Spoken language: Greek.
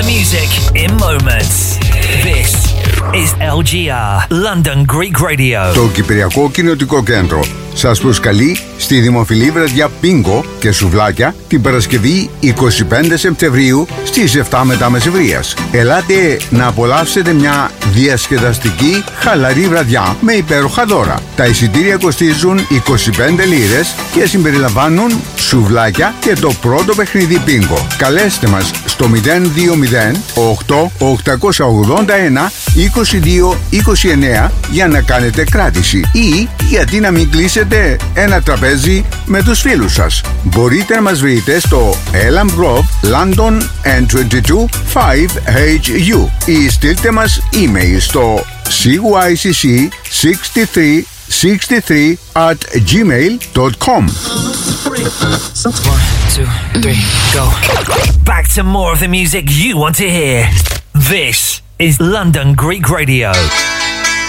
the music in moments. This is LGR, London Greek Radio. Το Κυπριακό Κοινοτικό Κέντρο σας προσκαλεί στη δημοφιλή βραδιά Πίνγκο και Σουβλάκια την Παρασκευή 25 Σεπτεμβρίου στις 7 μετά μεσημβρίας. Ελάτε να απολαύσετε μια διασκεδαστική χαλαρή βραδιά με υπέροχα δώρα. Τα εισιτήρια κοστίζουν 25 λίρες και συμπεριλαμβάνουν σουβλάκια και το πρώτο παιχνίδι Πίνγκο. Καλέστε μας στο 020 8 881 22 29 για να κάνετε κράτηση ή γιατί να μην κλείσετε ένα τραπέζι με τους φίλους σας. Μπορείτε να μας βρείτε στο Elm Grove, London N22 5HU ή στείλτε μας email στο cycc6363@gmail.com. 1, 2, 3, go. Back to more of the music you want to hear. This is London Greek Radio.